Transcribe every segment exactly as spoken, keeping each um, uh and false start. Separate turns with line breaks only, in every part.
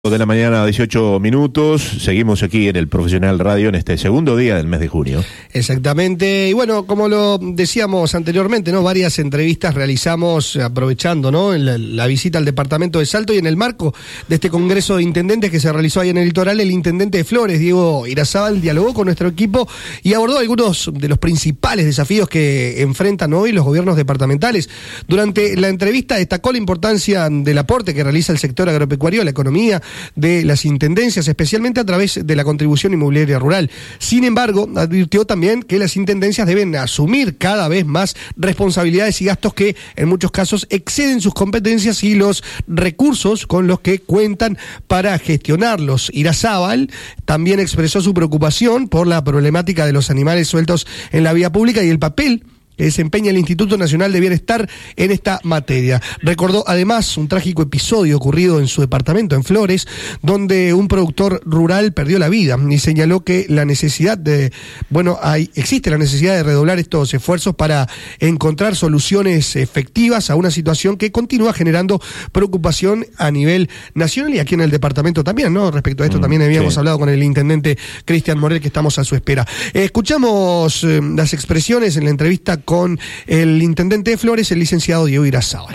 De la mañana, dieciocho minutos. Seguimos aquí en el Profesional Radio en este segundo día del mes de junio.
Exactamente. Y bueno, como lo decíamos anteriormente, ¿no? Varias entrevistas realizamos aprovechando, ¿no? La, la visita al departamento de Salto, y en el marco de este congreso de intendentes que se realizó ahí en el litoral, el intendente de Flores, Diego Irazábal, dialogó con nuestro equipo y abordó algunos de los principales desafíos que enfrentan hoy los gobiernos departamentales. Durante la entrevista destacó la importancia del aporte que realiza el sector agropecuario a la economía de las intendencias, especialmente a través de la contribución inmobiliaria rural. Sin embargo, advirtió también que las intendencias deben asumir cada vez más responsabilidades y gastos que en muchos casos exceden sus competencias y los recursos con los que cuentan para gestionarlos. Irazábal también expresó su preocupación por la problemática de los animales sueltos en la vía pública y el papel que desempeña el Instituto Nacional de Bienestar en esta materia. Recordó además un trágico episodio ocurrido en su departamento, en Flores, donde un productor rural perdió la vida, y señaló que la necesidad de, bueno, hay, existe la necesidad de redoblar estos esfuerzos para encontrar soluciones efectivas a una situación que continúa generando preocupación a nivel nacional y aquí en el departamento también, ¿no? Respecto a esto mm, también habíamos sí. hablado con el intendente Cristian Morel, que estamos a su espera. Eh, escuchamos eh, las expresiones en la entrevista con el intendente de Flores, el licenciado Diego Irazábal.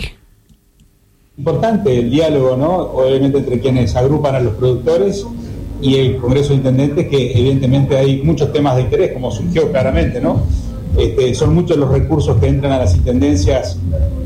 Importante el diálogo, ¿no? Obviamente entre quienes agrupan a los productores y el Congreso de Intendentes, que evidentemente hay muchos temas de interés, como surgió claramente, ¿no? Este, son muchos los recursos que entran a las intendencias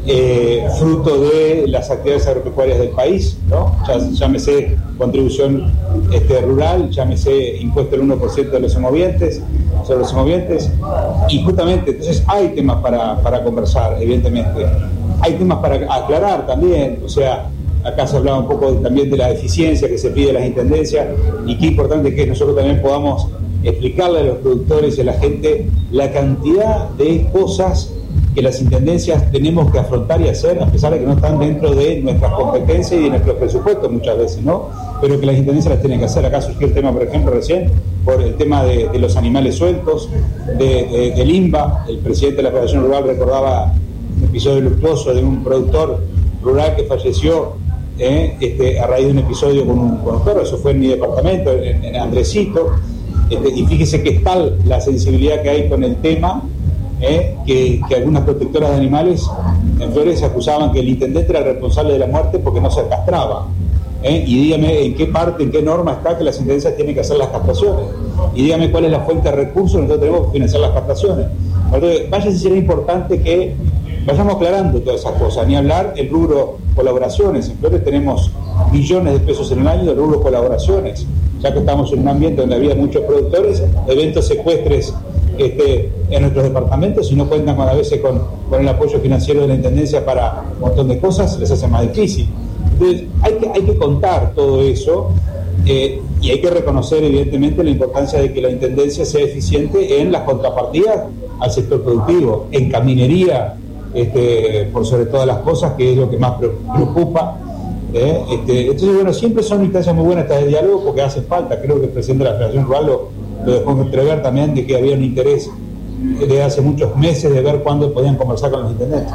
eh, fruto de las actividades agropecuarias del país, ¿no? Ya, llámese contribución este, rural, llámese impuesto del uno por ciento de los semovientes, sobre los semovientes, y justamente, entonces hay temas para, para conversar, evidentemente. Hay temas para aclarar también, o sea, acá se hablaba un poco también de la eficiencia que se pide a las intendencias, y qué importante que nosotros también podamos explicarle a los productores y a la gente la cantidad de cosas que las intendencias tenemos que afrontar y hacer, a pesar de que no están dentro de nuestras competencias y de nuestros presupuestos muchas veces, ¿no? Pero que las intendencias las tienen que hacer. Acá surgió el tema, por ejemplo, recién, por el tema de, de los animales sueltos, de, de, del INBA. El presidente de la Federación Rural recordaba un episodio luctuoso de un productor rural que falleció eh, este, a raíz de un episodio con un, con un perro. Eso fue en mi departamento, en, en Andresito. Este, y fíjese que es tal la sensibilidad que hay con el tema, eh, que, que algunas protectoras de animales en Flores se acusaban que el intendente era el responsable de la muerte porque no se castraba. Eh, y dígame en qué parte, en qué norma está que las intendencias tienen que hacer las castraciones. Y dígame cuál es la fuente de recursos que nosotros tenemos que financiar las castraciones. Entonces, vaya si será importante que vayamos aclarando todas esas cosas. Ni hablar el rubro colaboraciones. En Flores tenemos millones de pesos en el año de rubro colaboraciones, ya que estamos en un ambiente donde había muchos productores, eventos secuestres este, en nuestros departamentos, y no cuentan con, a veces con, con el apoyo financiero de la Intendencia para un montón de cosas, les hace más difícil. Entonces hay que, hay que contar todo eso, eh, y hay que reconocer evidentemente la importancia de que la Intendencia sea eficiente en las contrapartidas al sector productivo, en caminería, este, por sobre todas las cosas, que es lo que más preocupa. Eh, este, entonces, bueno, siempre son instancias muy buenas estas de diálogo porque hacen falta. Creo que el presidente de la Federación Rural lo, lo dejó entrever también, de que había un interés desde hace muchos meses de ver cuándo podían conversar con los intendentes.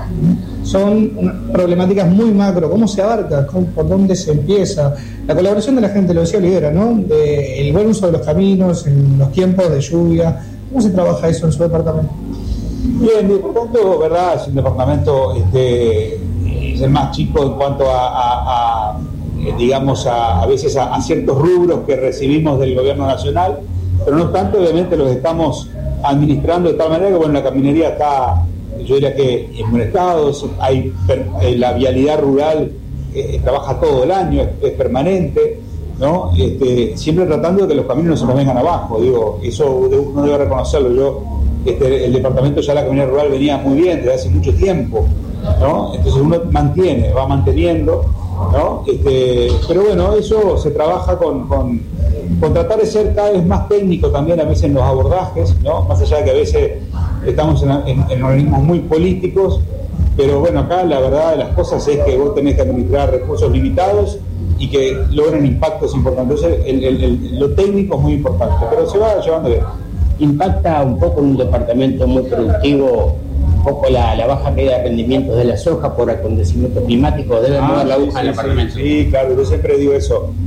Son problemáticas muy macro. ¿Cómo se abarca? ¿Cómo, ¿Por dónde se empieza? La colaboración de la gente, lo decía Olivera, ¿no? De el buen uso de los caminos, en los tiempos de lluvia. ¿Cómo se trabaja eso en su departamento?
Bien, mi departamento, verdad, es un departamento este, es el más chico en cuanto a, a, a digamos, a, a veces a, a ciertos rubros que recibimos del gobierno nacional, pero no obstante, obviamente los estamos administrando de tal manera que, bueno, la caminería está, yo diría que en buen estado, hay la vialidad rural eh, trabaja todo el año, es, es permanente, ¿no? Este, siempre tratando de que los caminos no se nos vengan abajo, digo, eso uno debe reconocerlo. Yo, este, el departamento ya la caminería rural venía muy bien desde hace mucho tiempo, ¿no? Entonces uno mantiene, va manteniendo, ¿no? Este, pero bueno, eso se trabaja con, con, con tratar de ser cada vez más técnico también a veces en los abordajes, ¿no? Más allá de que a veces estamos en, en, en organismos muy políticos, pero bueno, acá la verdad de las cosas es que vos tenés que administrar recursos limitados y que logren impactos importantes. Entonces el, el, el, lo técnico es muy importante, pero se va llevando bien.
Impacta un poco en un departamento muy productivo, un poco la, la baja caída de rendimientos de la soja por acontecimientos climáticos, debe mover
ah,
la
sí,
aguja
sí,
en el departamento.
Sí, sí, claro, yo siempre digo eso.